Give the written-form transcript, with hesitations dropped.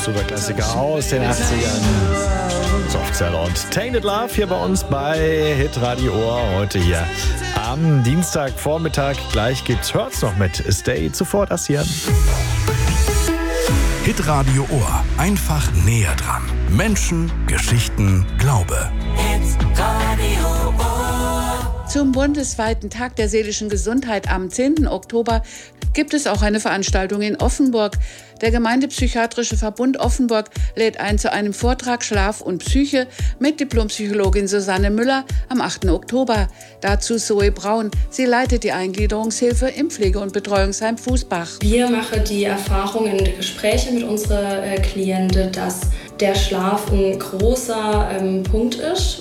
Superklassiker aus den 80ern. Softcell und Tainted Love hier bei uns bei Hitradio Ohr. Heute hier am Dienstagvormittag. Gleich gibt's Hört's noch mit Stay. Zuvor das hier. Hitradio Ohr. Einfach näher dran. Menschen, Geschichten, Glaube. Hitradio Ohr. Zum bundesweiten Tag der seelischen Gesundheit am 10. Oktober gibt es auch eine Veranstaltung in Offenburg. Der Gemeindepsychiatrische Verbund Offenburg lädt ein zu einem Vortrag Schlaf und Psyche mit Diplompsychologin Susanne Müller am 8. Oktober. Dazu Zoe Braun. Sie leitet die Eingliederungshilfe im Pflege- und Betreuungsheim Fußbach. Wir machen die Erfahrung in den Gesprächen mit unseren Klienten, dass der Schlaf ein großer Punkt ist